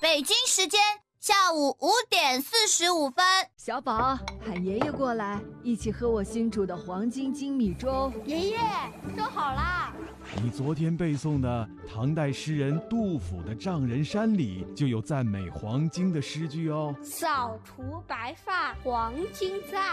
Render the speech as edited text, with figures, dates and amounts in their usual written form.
北京时间下午5:45。 小宝，喊爷爷过来，一起喝我新煮的黄金精米粥。 爷爷，粥好啦！ 你昨天背诵的唐代诗人杜甫的《丈人山》里就有赞美黄金的诗句哦。 扫除白发黄金在。